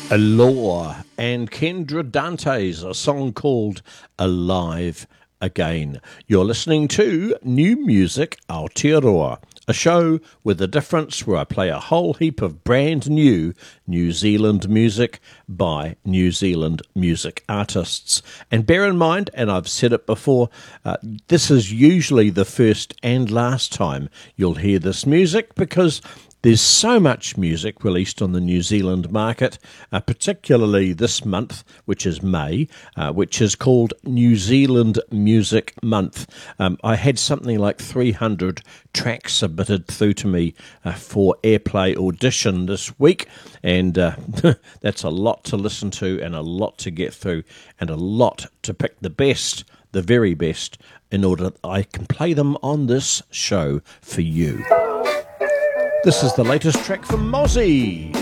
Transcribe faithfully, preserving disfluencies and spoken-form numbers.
Allure and Kendra Dante's a song called Alive Again. You're listening to New Music Aotearoa, a show with a difference where I play a whole heap of brand new New Zealand music by New Zealand music artists. And bear in mind, and I've said it before, uh, this is usually the first and last time you'll hear this music because there's so much music released on the New Zealand market, uh, particularly this month, which is May, uh, which is called New Zealand Music Month. Um, I had something like three hundred tracks submitted through to me uh, for Airplay Audition this week, and uh, that's a lot to listen to and a lot to get through and a lot to pick the best, the very best, in order that I can play them on this show for you. This is the latest track from Mozzie.